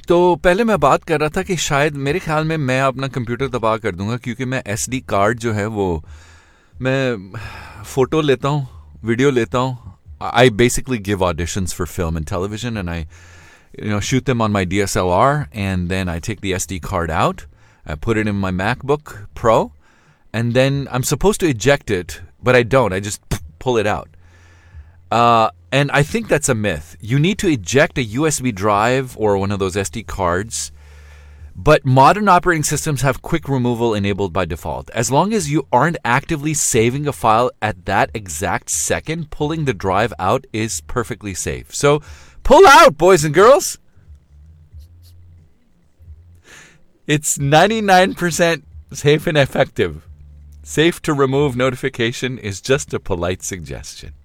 तो पहले मैं बात कर रहा था कि शायद मेरे ख्याल में मैं अपना कंप्यूटर तबाह कर दूंगा, क्योंकि मैं एसडी कार्ड जो है वो मैं फ़ोटो लेता हूँ, वीडियो लेता हूँ. I basically give auditions for film and television and I shoot them on my DSLR, and then I take the SD card out, I put it in my MacBook Pro, and then I'm supposed to eject it, but I don't. I just pull it out. And I think that's a myth. You need to eject a USB drive or one of those SD cards, but modern operating systems have quick removal enabled by default. As long as you aren't actively saving a file at that exact second, pulling the drive out is perfectly safe. So pull out, boys and girls. It's 99% safe and effective. Safe to remove notification is just a polite suggestion.